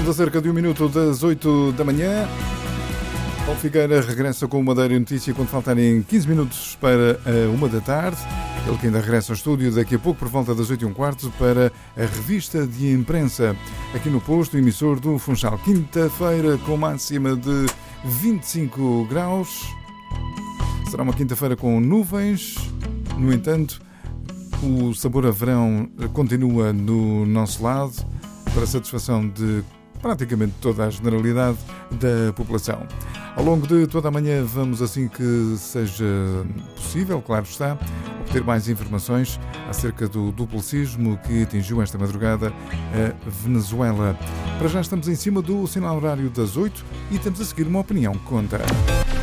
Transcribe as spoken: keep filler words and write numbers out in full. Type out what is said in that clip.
Estamos a cerca de um minuto das oito da manhã. Paulo Figueira regressa com uma Madeira Notícia quando faltarem quinze minutos para a uma da tarde. Ele que ainda regressa ao estúdio daqui a pouco por volta das oito e um quarto para a revista de imprensa aqui no posto emissor do Funchal. Quinta-feira com máxima de vinte e cinco graus. Será uma quinta-feira com nuvens. No entanto, o sabor a verão continua no nosso lado para satisfação de praticamente toda a generalidade da população. Ao longo de toda a manhã vamos, assim que seja possível, claro está, obter mais informações acerca do duplo sismo que atingiu esta madrugada a Venezuela. Para já estamos em cima do sinal horário das oito e temos a seguir uma opinião que conta.